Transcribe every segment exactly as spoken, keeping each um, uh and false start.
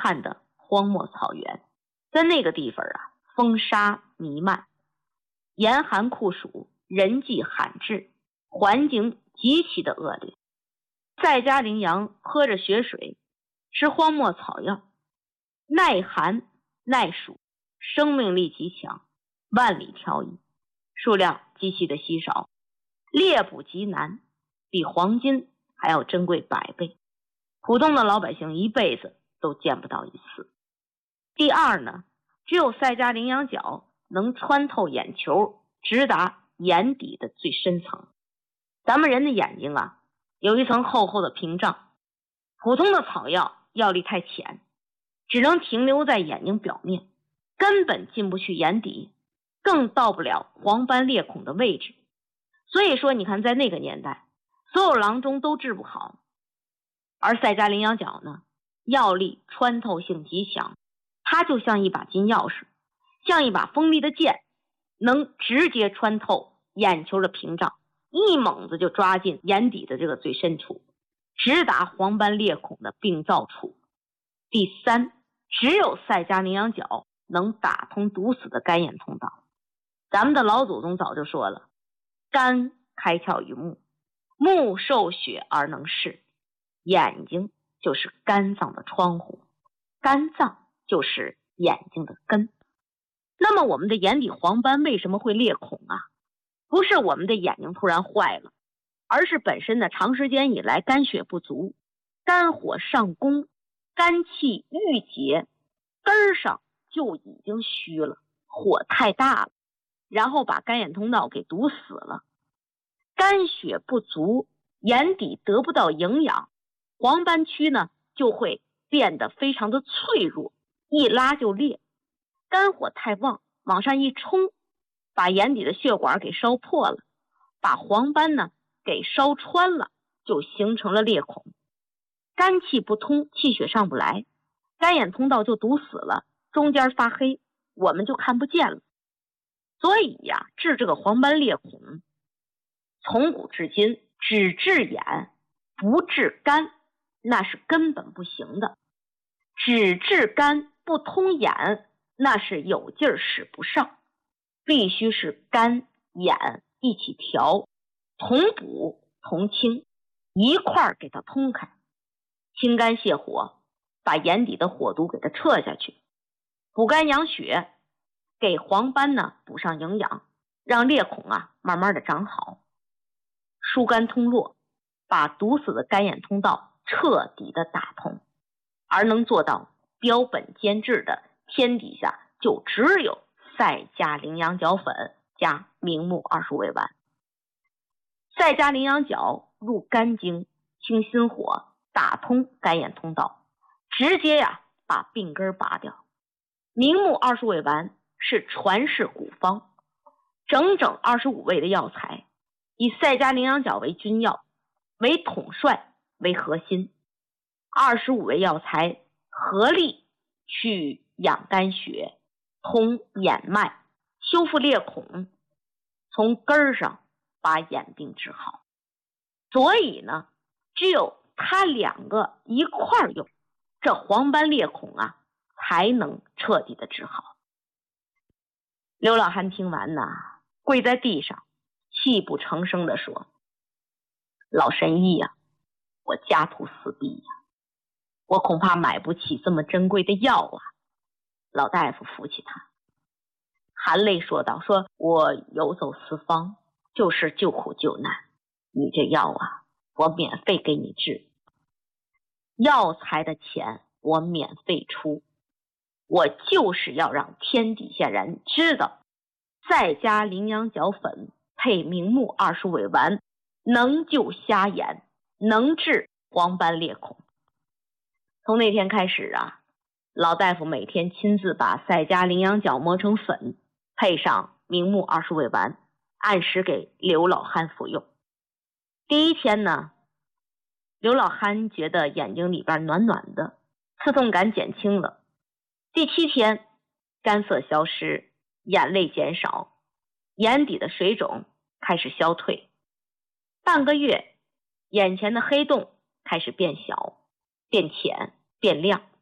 看的荒漠草原。在那个地方啊，风沙弥漫，严寒酷暑，人迹罕至，环境极其的恶劣。赛迦羚羊喝着雪水，吃荒漠草药，耐寒耐暑，生命力极强，万里挑一，数量极其的稀少，猎捕极难，比黄金还要珍贵百倍，普通的老百姓一辈子都见不到一次。第二呢，只有赛迦羚羊角能穿透眼球，直达眼底的最深层。咱们人的眼睛啊，有一层厚厚的屏障，普通的草药药力太浅，只能停留在眼睛表面，根本进不去眼底，更到不了黄斑裂孔的位置。所以说你看，在那个年代，所有郎中都治不好，而赛迦羚羊角呢，药力穿透性极强，它就像一把金钥匙，像一把锋利的剑，能直接穿透眼球的屏障，一猛子就抓进眼底的这个最深处，直达黄斑裂孔的病灶处。第三，只有赛迦羚羊角能打通堵死的肝眼通道。咱们的老祖宗早就说了，肝开窍于目，目受血而能视，眼睛就是肝脏的窗户，肝脏就是眼睛的根。那么我们的眼底黄斑为什么会裂孔啊？不是我们的眼睛突然坏了，而是本身的长时间以来肝血不足，肝火上攻，肝气郁结，根上就已经虚了，火太大了，然后把肝眼通道给堵死了。肝血不足，眼底得不到营养，黄斑区呢就会变得非常的脆弱，一拉就裂。肝火太旺，往上一冲，把眼底的血管给烧破了，把黄斑呢给烧穿了，就形成了裂孔。肝气不通，气血上不来，肝眼通道就堵死了，中间发黑，我们就看不见了。所以呀，治这个黄斑裂孔，从古至今只治眼不治肝，那是根本不行的。只治肝不通眼，那是有劲儿使不上，必须是肝眼一起调，同补同清，一块儿给它通开，清肝泻火，把眼底的火毒给它撤下去，补肝养血，给黄斑呢补上营养，让裂孔啊慢慢的长好，疏肝通络，把堵死的肝眼通道彻底的打通，而能做到标本兼治的，天底下就只有赛迦羚羊角粉加明目二十五味丸。赛迦羚羊角入肝经，清心火，打通肝眼通道，直接呀把病根拔掉。明目二十五味丸是传世古方，整整二十五味的药材，以赛迦羚羊角为君药，为统帅，为核心，二十五味药材合力去养肝血，通眼脉，修复裂孔，从根上把眼病治好。所以呢，只有它两个一块儿用，这黄斑裂孔啊才能彻底的治好。刘老汉听完呢，跪在地上，泣不成声地说：老神医呀、啊，我家徒四壁呀、啊，我恐怕买不起这么珍贵的药啊。老大夫扶起他，含泪说道：说我游走四方，就是救苦救难，你这药啊我免费给你治，药材的钱我免费出，我就是要让天底下人知道，赛迦羚羊角粉配明目二十味丸，能救瞎眼，能治黄斑裂孔。从那天开始啊，老大夫每天亲自把赛迦羚羊角磨成粉，配上明目二十味丸，按时给刘老汉服用。第一天呢，刘老汉觉得眼睛里边暖暖的，刺痛感减轻了。第七天，干涩消失，眼泪减少，眼底的水肿开始消退。半个月，眼前的黑洞开始变小、变浅、变亮，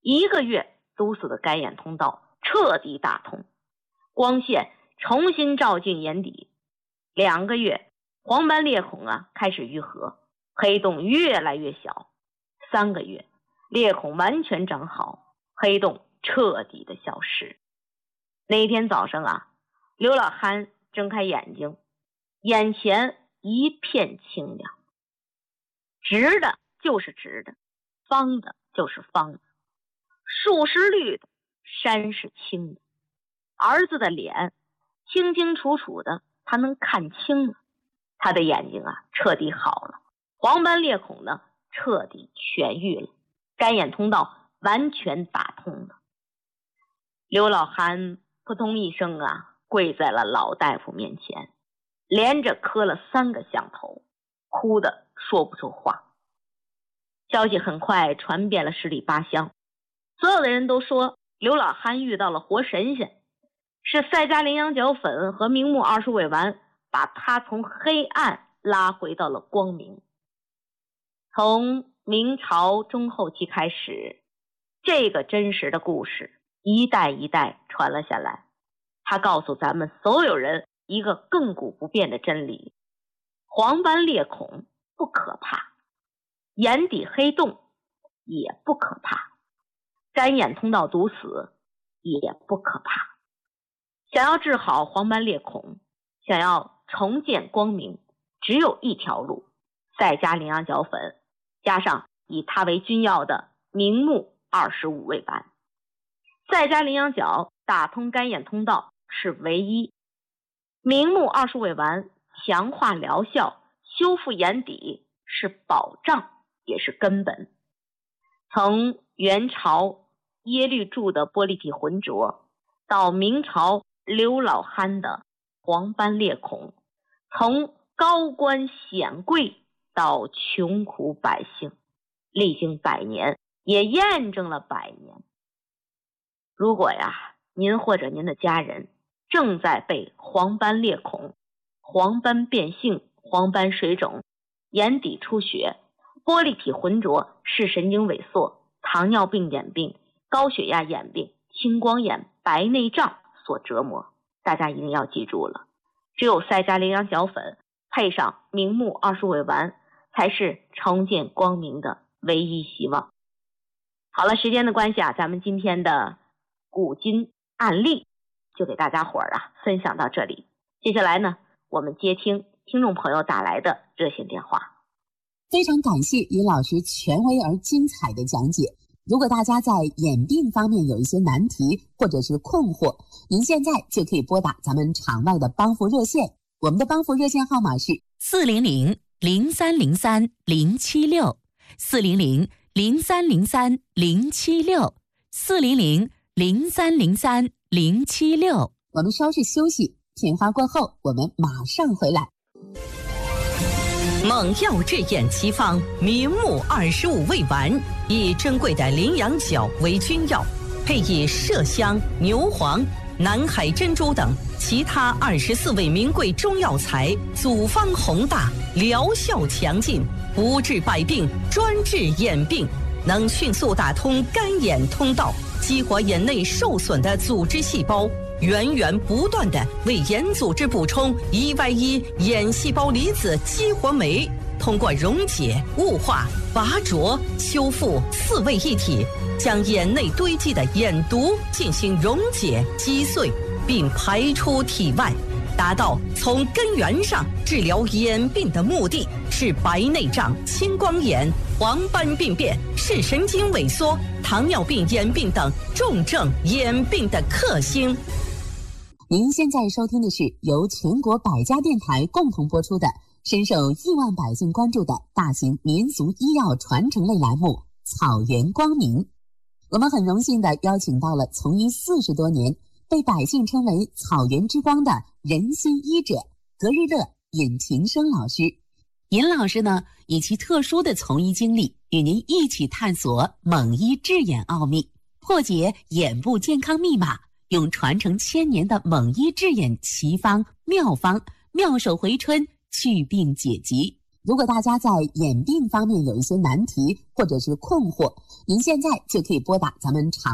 一个月堵死的干眼通道彻底打通，光线重新照进眼底。两个月，黄斑裂孔啊开始愈合，黑洞越来越小。三个月，裂孔完全长好，黑洞彻底的消失。那一天早上啊，刘老汉睁开眼睛，眼前一片清凉，直的就是直的，方的就是方的，树是绿的，山是青的，儿子的脸清清楚楚的，他能看清了。他的眼睛啊彻底好了，黄斑裂孔呢彻底痊愈了，干眼通道完全打通了。刘老汉扑通一声啊跪在了老大夫面前，连着磕了三个响头，哭得说不出话。消息很快传遍了十里八乡，所有的人都说刘老汉遇到了活神仙，是赛迦羚羊角粉和明目二十味丸把他从黑暗拉回到了光明。从明朝中后期开始，这个真实的故事一代一代传了下来。他告诉咱们所有人一个亘古不变的真理：黄斑裂孔不可怕，眼底黑洞也不可怕，干眼通道堵死也不可怕。想要治好黄斑裂孔，想要重见光明，只有一条路：赛迦羚羊角粉加上以它为君药的明目二十五味丸。赛迦羚羊角打通干眼通道是唯一，明目二十味丸强化疗效，修复眼底是保障也是根本。从元朝耶律柱的玻璃体浑浊，到明朝刘老汉的黄斑裂孔，从高官显贵到穷苦百姓，历经百年，也验证了百年。如果呀，您或者您的家人正在被黄斑裂孔、黄斑变性、黄斑水肿、眼底出血、玻璃体浑浊、视神经萎缩、糖尿病眼病、高血压眼病、青光眼、白内障所折磨，大家一定要记住了，只有赛迦羚羊角粉配上明目二十味丸，才是重见光明的唯一希望。好了，时间的关系啊，咱们今天的古今案例就给大家伙儿啊分享到这里。接下来呢，我们接听听众朋友打来的热线电话。 非常感谢于老师权威而精彩的讲解。如果大家在眼病方面有一些难题或者是困惑，您现在就可以拨打咱们场外的帮扶热线，我们的帮扶热线号码是四零零零三零三零七六，四零零零三零三零七六，四零零零三零三零七六。 我们稍事休息，片花过后我们马上回来。 猛药治眼奇方明目二十五味丸，以珍贵的羚羊角为君药，配以麝香、牛黄、南海珍珠等其他二十四味名贵中药材，组方宏大，疗效强劲，不治百病，专治眼病，能迅速打通干眼通道，激活眼内受损的组织细胞，源源不断地为眼组织补充 E Y 一 眼细胞离子激活酶，通过溶解、雾化、拔灼、修复四位一体，将眼内堆积的眼毒进行溶解、击碎，并排出体外，达到从根源上治疗眼病的目的，是白内障、青光眼、黄斑病变、视神经萎缩、糖尿病眼病等重症眼病的克星。 您现在收听的是由全国百家电台共同播出的深受亿万百姓关注的大型民俗医药传承类栏目《草原光明》。我们很荣幸地邀请到了从医四十多年，被百姓称为草原之光的人心医者格日乐尹晴生老师。尹老师呢，以其特殊的从医经历，与您一起探索猛医治眼奥秘，破解眼部健康密码，用传承千年的猛医治眼奇方妙方，妙手回春，去病解疾。 如果大家在眼病方面有一些难题或者是困惑，您现在就可以拨打咱们长